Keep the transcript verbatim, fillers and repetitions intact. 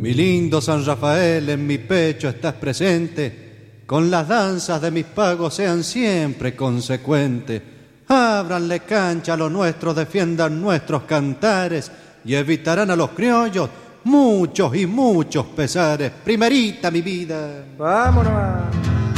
Mi lindo San Rafael, en mi pecho estás presente, con las danzas de mis pagos sean siempre consecuentes. Ábranle cancha a los nuestros, defiendan nuestros cantares y evitarán a los criollos muchos y muchos pesares. Primerita mi vida. Vámonos.